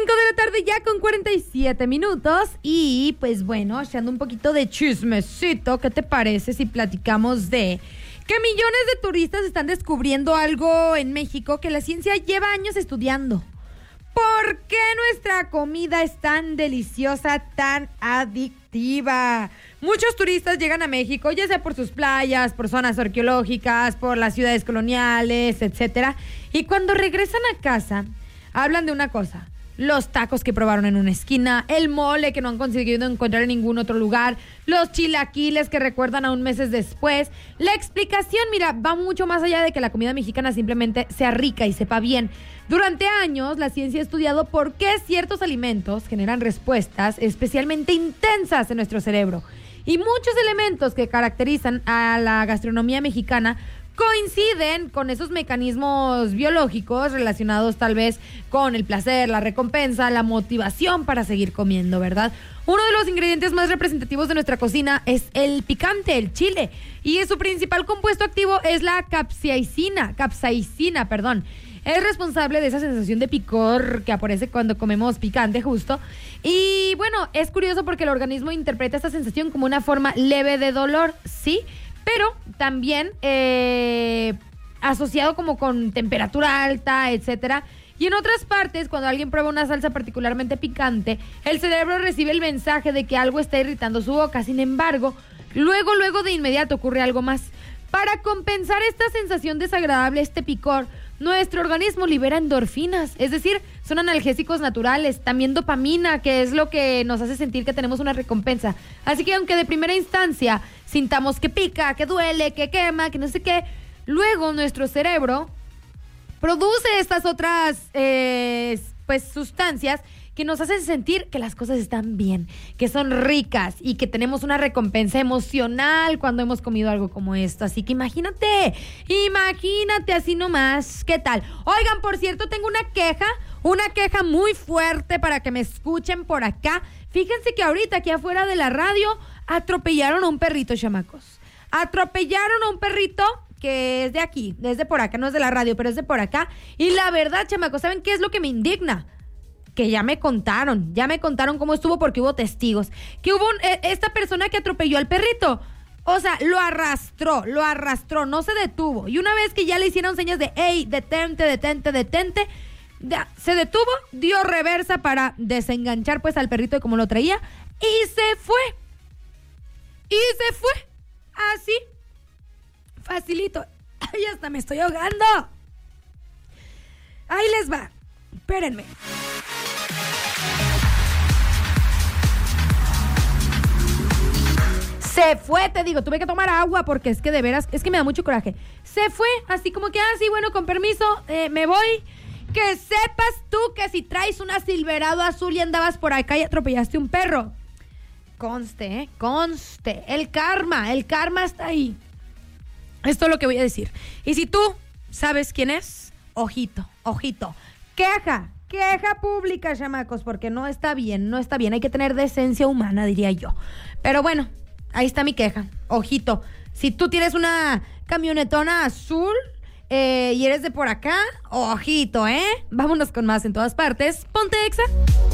de la tarde ya con 47 minutos y pues bueno, echando un poquito de chismecito, ¿qué te parece si platicamos de que millones de turistas están descubriendo algo en México que la ciencia lleva años estudiando? ¿Por qué nuestra comida es tan deliciosa, tan adictiva? Muchos turistas llegan a México, ya sea por sus playas, por zonas arqueológicas, por las ciudades coloniales, etcétera, y cuando regresan a casa, hablan de una cosa: los tacos que probaron en una esquina, el mole que no han conseguido encontrar en ningún otro lugar, los chilaquiles que recuerdan aún meses después. La explicación, mira, va mucho más allá de que la comida mexicana simplemente sea rica y sepa bien. Durante años, la ciencia ha estudiado por qué ciertos alimentos generan respuestas especialmente intensas en nuestro cerebro. Y muchos elementos que caracterizan a la gastronomía mexicana coinciden con esos mecanismos biológicos relacionados tal vez con el placer, la recompensa, la motivación para seguir comiendo, ¿verdad? Uno de los ingredientes más representativos de nuestra cocina es el picante, el chile, y su principal compuesto activo es la capsaicina, Es responsable de esa sensación de picor que aparece cuando comemos picante, justo. Y bueno, es curioso porque el organismo interpreta esta sensación como una forma leve de dolor, ¿sí? Pero también asociado como con temperatura alta, etcétera. Y en otras partes, cuando alguien prueba una salsa particularmente picante, el cerebro recibe el mensaje de que algo está irritando su boca. Sin embargo, luego de inmediato ocurre algo más. Para compensar esta sensación desagradable, este picor, nuestro organismo libera endorfinas, es decir, son analgésicos naturales, también dopamina, que es lo que nos hace sentir que tenemos una recompensa. Así que aunque de primera instancia sintamos que pica, que duele, que quema, que no sé qué, luego nuestro cerebro produce estas otras sustancias que nos hacen sentir que las cosas están bien, que son ricas y que tenemos una recompensa emocional cuando hemos comido algo como esto. Así que imagínate así nomás. ¿Qué tal? Oigan, por cierto, tengo una queja muy fuerte para que me escuchen por acá. Fíjense que ahorita aquí afuera de la radio atropellaron a un perrito, chamacos. Atropellaron a un perrito que es de aquí, desde por acá, no es de la radio, pero es de por acá. Y la verdad, chamacos, ¿saben qué es lo que me indigna? Que ya me contaron cómo estuvo porque hubo testigos. Que hubo esta persona que atropelló al perrito. O sea, lo arrastró, no se detuvo. Y una vez que ya le hicieron señas de, hey, detente, se detuvo, dio reversa para desenganchar pues al perrito de cómo lo traía y se fue. Así. Facilito. Ay, hasta me estoy ahogando. Ahí les va. Espérenme. Se fue, te digo, tuve que tomar agua porque es que de veras, es que me da mucho coraje. Se fue, así como que, sí, bueno, con permiso, me voy. Que sepas tú que si traes una Silverado azul y andabas por acá y atropellaste un perro, conste, el karma está ahí. Esto es lo que voy a decir. Y si tú sabes quién es, ojito. Queja pública, chamacos, porque no está bien. Hay que tener decencia humana, diría yo. Pero bueno, ahí está mi queja. Ojito. Si tú tienes una camionetona azul y eres de por acá, ojito, Vámonos con más en todas partes. Ponte Exa.